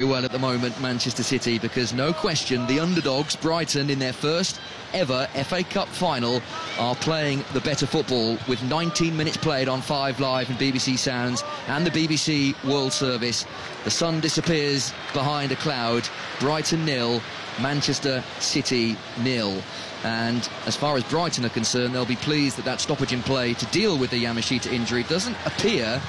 well at the moment, Manchester City, because no question the underdogs, Brighton, in their first ever FA Cup final, are playing the better football with 19 minutes played on 5 Live and BBC Sounds and the BBC World Service. The sun disappears behind a cloud. Brighton 0, Manchester City 0. And as far as Brighton are concerned, they'll be pleased that that stoppage in play to deal with the Yamashita injury doesn't appear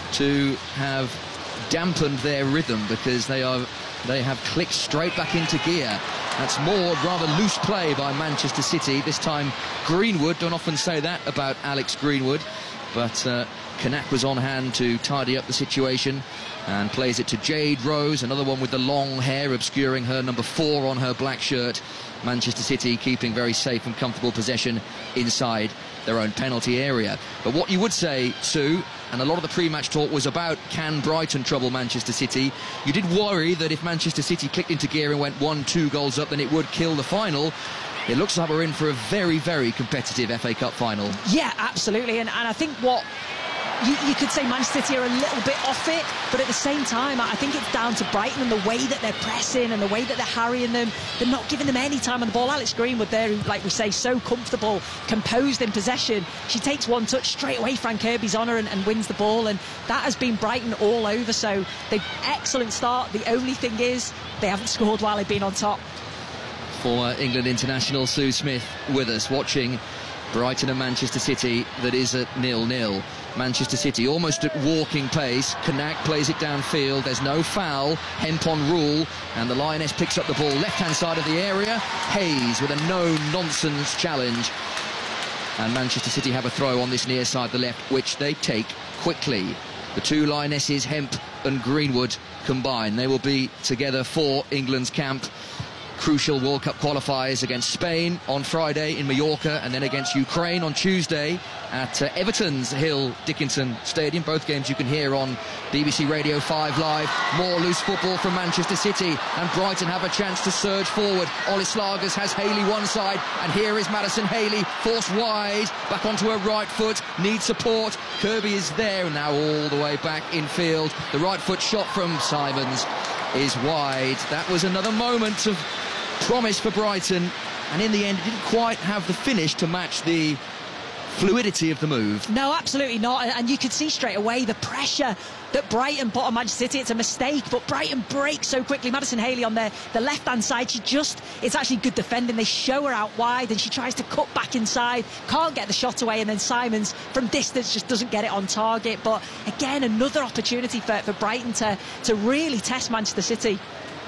to have dampened their rhythm, because they have clicked straight back into gear. That's more rather loose play by Manchester City. This time Greenwood, don't often say that about Alex Greenwood, but Kanak was on hand to tidy up the situation and plays it to Jade Rose, another one with the long hair obscuring her number 4 on her black shirt. Manchester City keeping very safe and comfortable possession inside their own penalty area. But what you would say, Sue, and a lot of the pre-match talk was about, can Brighton trouble Manchester City? You did worry that if Manchester City clicked into gear and went 1-2 goals up, then it would kill the final. It looks like we're in for a very, very competitive FA Cup final. Yeah, absolutely. And I think what you could say, Manchester City are a little bit off it, but at the same time, I think it's down to Brighton and the way that they're pressing and the way that they're harrying them. They're not giving them any time on the ball. Alex Greenwood there, who, like we say, so comfortable, composed in possession. She takes one touch straight away, Frank Kirby's on her and wins the ball, and that has been Brighton all over. So they've excellent start. The only thing is they haven't scored while they've been on top. Former England international Sue Smith with us, watching Brighton and Manchester City that is at 0-0. Manchester City almost at walking pace. Kanak plays it downfield. There's no foul. Hemp on rule, and the Lioness picks up the ball left-hand side of the area. Hayes with a no-nonsense challenge, and Manchester City have a throw on this near side, the left, which they take quickly. The two Lionesses, Hemp and Greenwood, combine. They will be together for England's camp. Crucial World Cup qualifiers against Spain on Friday in Mallorca, and then against Ukraine on Tuesday at Everton's Hill Dickinson Stadium. Both games you can hear on BBC Radio 5 Live. More loose football from Manchester City, and Brighton have a chance to surge forward. Ollie Slagers has Haley one side, and here is Madison Haley, forced wide, back onto her right foot, needs support. Kirby is there, now all the way back in field. The right foot shot from Simons is wide. That was another moment of promise for Brighton, and in the end it didn't quite have the finish to match the fluidity of the move. No, absolutely not. And you could see straight away the pressure that Brighton put on Manchester City. It's a mistake, but Brighton breaks so quickly. Madison Haley on the left-hand side, it's actually good defending. They show her out wide and she tries to cut back inside, can't get the shot away, and then Simons from distance just doesn't get it on target. But again, another opportunity for Brighton to really test Manchester City.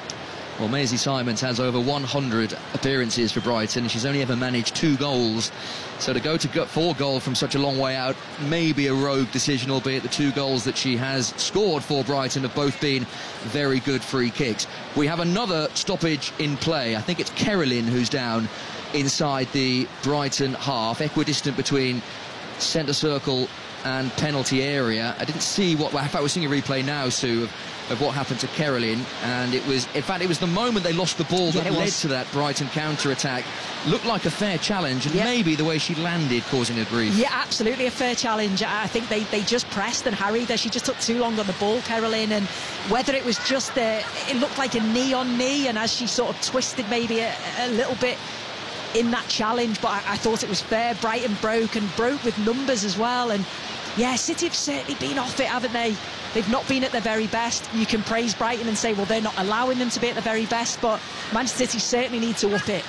Well, Maisie Simons has over 100 appearances for Brighton, and she's only ever managed 2 goals. So to go to 4 goals from such a long way out may be a rogue decision, albeit the 2 goals that she has scored for Brighton have both been very good free kicks. We have another stoppage in play. I think it's Kerolin who's down inside the Brighton half, equidistant between centre circle and penalty area. I didn't see what... In fact, we're seeing a replay now, Sue, of what happened to Kerolin, and it was the moment they lost the ball that led to that Brighton counter-attack. Looked like a fair challenge, and maybe the way she landed causing her grief. Yeah, absolutely a fair challenge. I think they just pressed and harried her. She just took too long on the ball, Kerolin, and whether it was just it looked like a knee on knee, and as she sort of twisted maybe a little bit in that challenge, but I thought it was fair. Brighton broke with numbers as well, and yeah, City have certainly been off it, haven't they? They've not been at their very best. You can praise Brighton and say, well, they're not allowing them to be at their very best, but Manchester City certainly need to up it.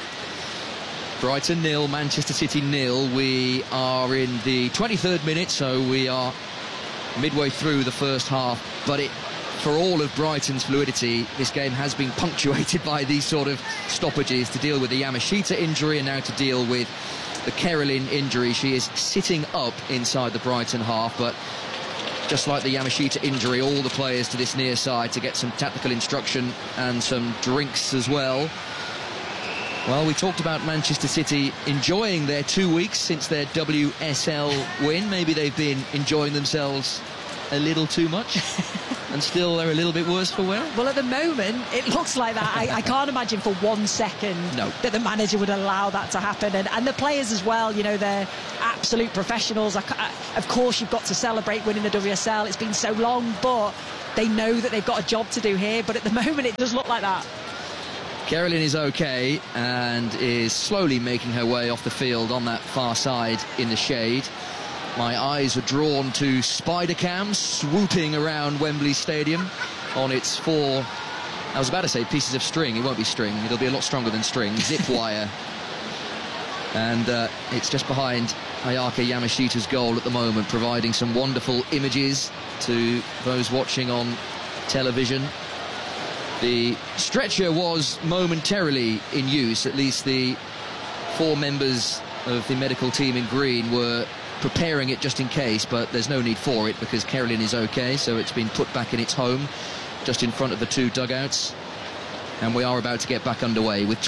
Brighton 0, Manchester City 0. We are in the 23rd minute, so we are midway through the first half, but for all of Brighton's fluidity, this game has been punctuated by these sort of stoppages to deal with the Yamashita injury and now to deal with the Kerolin injury. She is sitting up inside the Brighton half, but just like the Yamashita injury, all the players to this near side to get some tactical instruction and some drinks as well. Well, we talked about Manchester City enjoying their 2 weeks since their WSL win. Maybe they've been enjoying themselves a little too much. And still they're a little bit worse for wear? Well, at the moment, it looks like that. I can't imagine for 1 second that the manager would allow that to happen. And the players as well, you know, they're absolute professionals. Of course, you've got to celebrate winning the WSL. It's been so long, but they know that they've got a job to do here, but at the moment it does look like that. Kerry-Lynn is okay and is slowly making her way off the field on that far side in the shade. My eyes are drawn to spider cams swooping around Wembley Stadium on its 4, I was about to say pieces of string. It won't be string, it'll be a lot stronger than string, zip wire. And it's just behind Ayaka Yamashita's goal at the moment, providing some wonderful images to those watching on television. The stretcher was momentarily in use. At least the 4 members of the medical team in green were preparing it just in case, but there's no need for it because Kerry-Lynn is okay, so it's been put back in its home just in front of the 2 dugouts. And we are about to get back underway with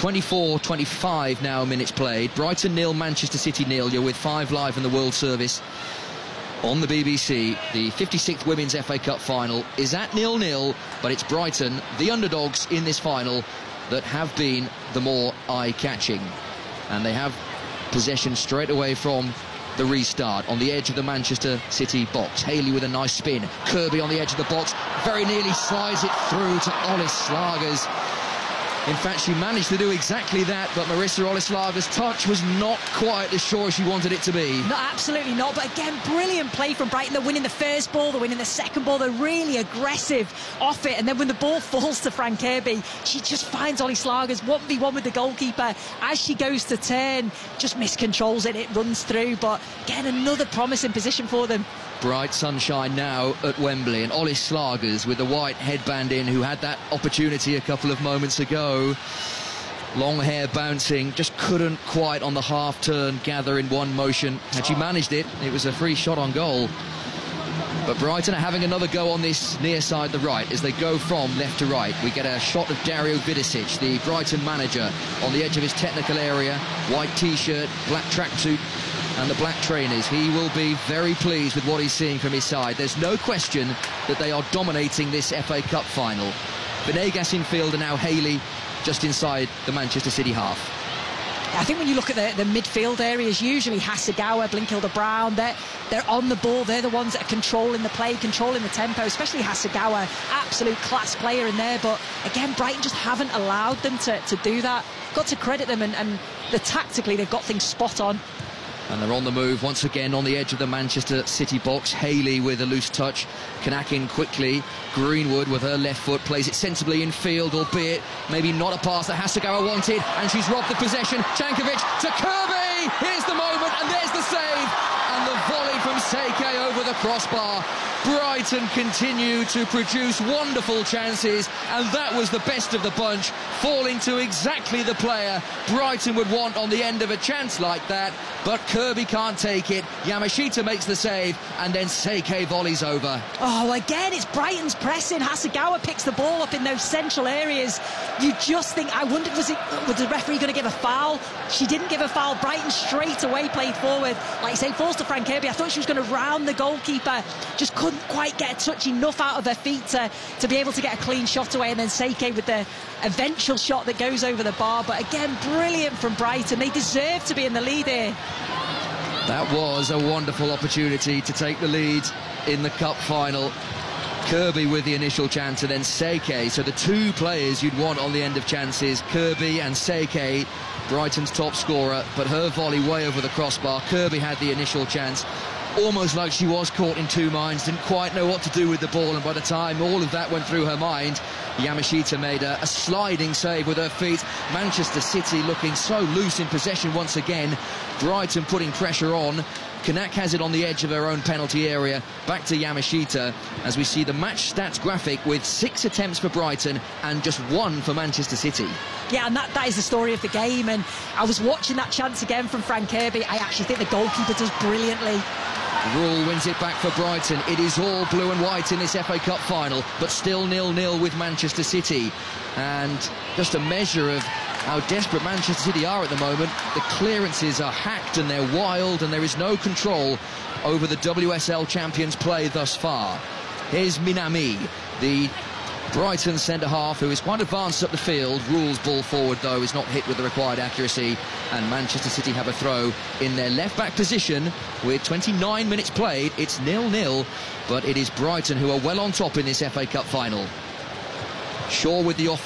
24-25 now minutes played. Brighton 0, Manchester City 0. You're with 5 Live in the World Service on the BBC. The 56th Women's FA Cup final is at 0-0, but it's Brighton, the underdogs in this final, that have been the more eye-catching. And they have possession straight away from the restart on the edge of the Manchester City box. Haley with a nice spin. Kirby on the edge of the box, very nearly slides it through to Olis Slagers. In fact, she managed to do exactly that, but Marissa Olis-Slagers' touch was not quite as sure as she wanted it to be. No, absolutely not. But again, brilliant play from Brighton. They're winning the first ball, they're winning the second ball. They're really aggressive off it. And then when the ball falls to Fran Kirby, she just finds Olis-Slagers 1v1 with the goalkeeper. As she goes to turn, just miscontrols it. It runs through. But again, another promising position for them. Bright sunshine now at Wembley, and Olis-Slagers with the white headband in, who had that opportunity a couple of moments ago. Long hair bouncing, just couldn't quite on the half turn gather in one motion. Had she managed it, it was a free shot on goal. But Brighton are having another go on this near side, the right, as they go from left to right. We get a shot of Dario Vidicic, the Brighton manager, on the edge of his technical area. White t-shirt, black tracksuit and the black trainers. He will be very pleased with what he's seeing from his side. There's no question that they are dominating this FA Cup final. Venegas in field, and now Haley just inside the Manchester City half. I think when you look at the midfield areas, usually Hasegawa, Blinkilde-Brown, they're on the ball. They're the ones that are controlling the play, controlling the tempo, especially Hasegawa, absolute class player in there. But again, Brighton just haven't allowed them to do that. Got to credit them, and tactically they've got things spot on. And they're on the move once again on the edge of the Manchester City box. Haley with a loose touch. Knack in quickly. Greenwood with her left foot plays it sensibly in field, albeit maybe not a pass that Hasegawa wanted. And she's robbed the possession. Cankovic to Kirby. Here's the moment, and there's the save. And the volley from Seike over the crossbar. Brighton continue to produce wonderful chances, and that was the best of the bunch, falling to exactly the player Brighton would want on the end of a chance like that. But Kirby can't take it. Yamashita makes the save, and then Seike volleys over. Oh, again, it's Brighton's pressing. Hasegawa picks the ball up in those central areas. You just think, I wondered, was the referee going to give a foul? She didn't give a foul. Brighton straight away played forward. Like you say, falls to Fran Kirby. I thought she was going to round the goalkeeper. Just couldn't quite get a touch enough out of her feet to be able to get a clean shot away. And then Seike with the eventual shot that goes over the bar. But again, brilliant from Brighton. They deserve to be in the lead here. That was a wonderful opportunity to take the lead in the cup final. Kirby with the initial chance, and then Seike. So the 2 players you'd want on the end of chances, Kirby and Seike, Brighton's top scorer, but her volley way over the crossbar. Kirby had the initial chance, almost like she was caught in 2 minds, didn't quite know what to do with the ball, and by the time all of that went through her mind, Yamashita made a sliding save with her feet. Manchester City looking so loose in possession once again. Brighton putting pressure on. Knack has it on the edge of her own penalty area. Back to Yamashita as we see the match stats graphic with 6 attempts for Brighton and just 1 for Manchester City. Yeah, and that is the story of the game. And I was watching that chance again from Fran Kirby. I actually think the goalkeeper does brilliantly. Rule wins it back for Brighton. It is all blue and white in this FA Cup final, but still 0-0 with Manchester City. And just a measure of how desperate Manchester City are at the moment. The clearances are hacked and they're wild, and there is no control over the WSL champions' play thus far. Here's Minami, the Brighton centre-half, who is quite advanced up the field. Rule's ball forward, though, is not hit with the required accuracy, and Manchester City have a throw in their left-back position with 29 minutes played. It's 0-0, but it is Brighton who are well on top in this FA Cup final. Shaw with the off